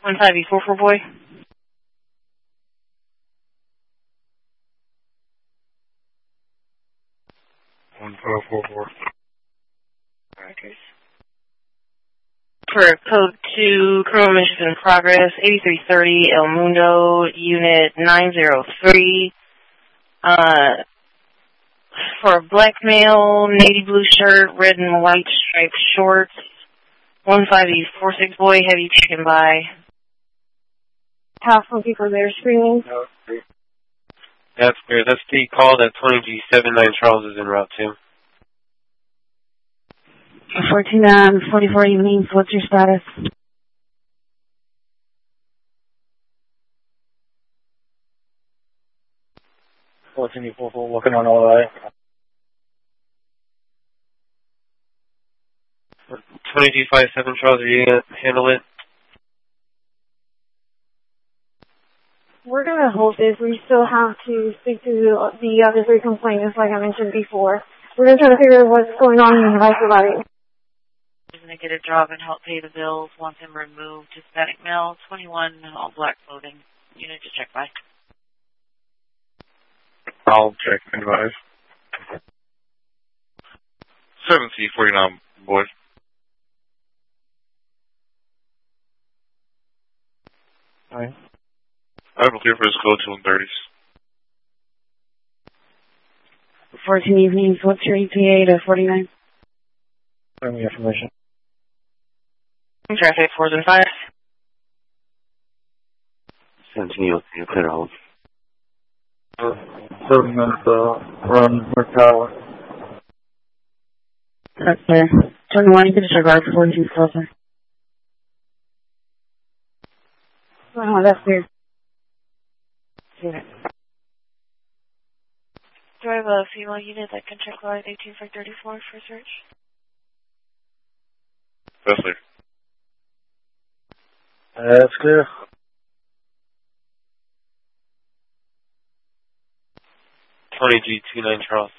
15E44 boy. 1544. Records. For code 2, criminal mischief in progress, 8330 El Mundo, unit 903. For a black male, navy blue shirt, red and white striped shorts. 15E46 boy, have you taken by? Half of people there screaming. No, that's clear. That's the call that 20G79 Charles is en route to. 14 on 44 evenings, what's your status? Looking on all right. 20G57 Charles, are you going to handle it? We're going to hold this. We still have to speak to the other three complainants, like I mentioned before. We're going to try to figure out what's going on in the life of it. I'm going to get a job and help pay the bills. Want him removed. Hispanic male, 21, all black clothing. Unit to check by. I'll check and advise. 7C49 boys. Alright. I'm clear for his code 230s. 14 evenings, what's your ETA to 49? Give me information. Traffic 4s and 5s. 17, you clear all. 30 minutes, run North Tower. That's clear. 21, you can disregard for 42 closer. Oh, that's clear. Unit. Do I have a female unit that can check line 18 for 34 for search? That's clear. That's clear. 20G29 Charles.